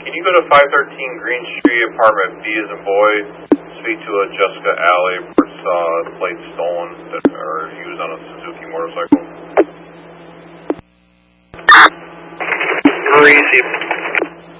Can you go to 513 Green Street, apartment B as in boy, speak to a Jessica Alley, plate stolen, or he was on a Suzuki motorcycle? Received.